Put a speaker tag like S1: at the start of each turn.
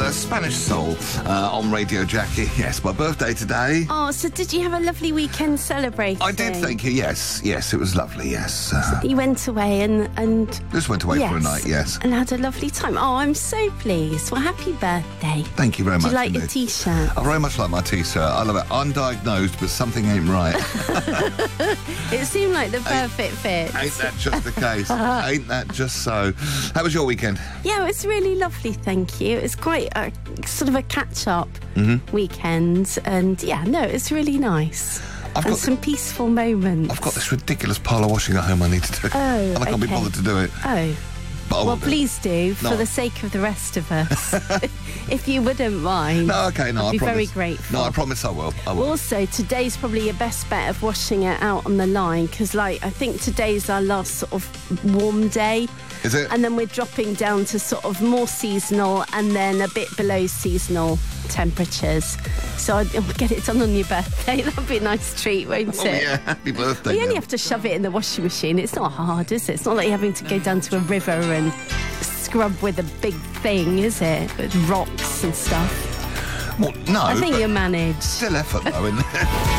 S1: Spanish Soul on Radio Jackie. Yes, my birthday today.
S2: Oh, so did you have a lovely weekend celebrating?
S1: I did, thank you. Yes, it was lovely. Yes.
S2: You went away and
S1: Just went away for a night. Yes.
S2: And had a lovely time. Oh, I'm so pleased. Well, happy birthday.
S1: Thank you very much.
S2: Do you like
S1: indeed.
S2: your T-shirt?
S1: I very much like my T-shirt. I love it. Undiagnosed, but something ain't right.
S2: It seemed like the perfect fit.
S1: Ain't that just the case? Ain't that just so? How was your weekend?
S2: Yeah, it was really lovely, thank you. It was quite a sort of a catch-up weekend, and it was really nice.
S1: I've got
S2: some peaceful moments.
S1: I've got this ridiculous pile of washing at home I need to do.
S2: Oh,
S1: and I can't be bothered to do it.
S2: Oh.
S1: But
S2: Well, please do, for the sake of the rest of us. If you wouldn't mind.
S1: No, okay, no,
S2: I'd
S1: I
S2: be
S1: promise.
S2: very grateful.
S1: No, I promise I will.
S2: Also, today's probably your best bet of washing it out on the line, because, I think today's our last sort of warm day.
S1: Is it?
S2: And then we're dropping down to sort of more seasonal and then a bit below seasonal temperatures. So I'll get it done on your birthday. That'll be a nice treat, won't it?
S1: Oh, yeah, happy birthday.
S2: You only have to shove it in the washing machine. It's not hard, is it? It's not like you're having to go down to a river and scrub with a big thing, is it? With rocks and stuff.
S1: Well, no.
S2: I think you'll manage.
S1: Still effort, though, isn't it?